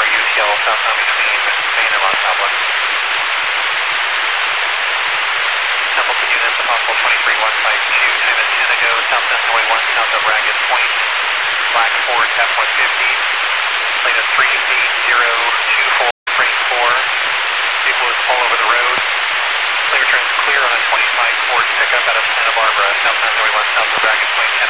UTL southbound between Main and Los Alamos. Templeton units, possible 23152, time is 10 ago, southwest runway 1, south of Ragged Point, Black Ford F-150, plane is 38024, frame 4, vehicle is all over the road, plane returns clear on a 25 Ford pickup out of Santa Barbara, southbound runway 1, south of Ragged Point,